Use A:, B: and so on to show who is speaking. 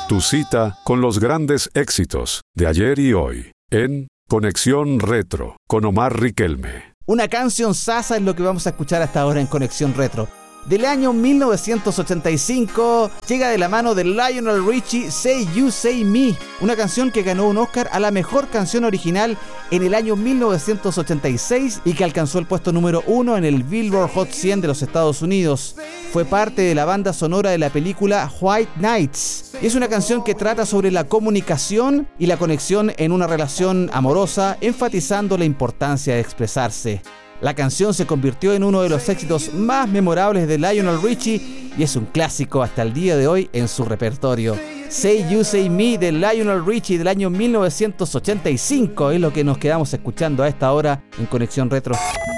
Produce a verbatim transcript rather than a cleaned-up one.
A: Tu cita con los grandes éxitos de ayer y hoy en Conexión Retro con Omar Riquelme.
B: Una canción sasa es lo que vamos a escuchar hasta ahora en Conexión Retro. Del año mil novecientos ochenta y cinco, llega de la mano de Lionel Richie, Say You, Say Me, una canción que ganó un Oscar a la mejor canción original en el año mil novecientos ochenta y seis y que alcanzó el puesto número uno en el Billboard Hot cien de los Estados Unidos. Fue parte de la banda sonora de la película White Nights. Es una canción que trata sobre la comunicación y la conexión en una relación amorosa, enfatizando la importancia de expresarse. La canción se convirtió en uno de los éxitos más memorables de Lionel Richie y es un clásico hasta el día de hoy en su repertorio. Say You, Say Me de Lionel Richie del año mil novecientos ochenta y cinco es lo que nos quedamos escuchando a esta hora en Conexión Retro.